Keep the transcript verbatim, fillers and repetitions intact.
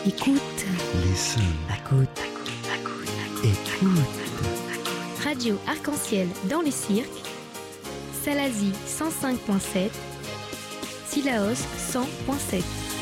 Écoute. Listen. Écoute. Écoute. Radio Arc-en-Ciel dans les cirques, Salazie cent cinq virgule sept, Sillaos cent virgule sept.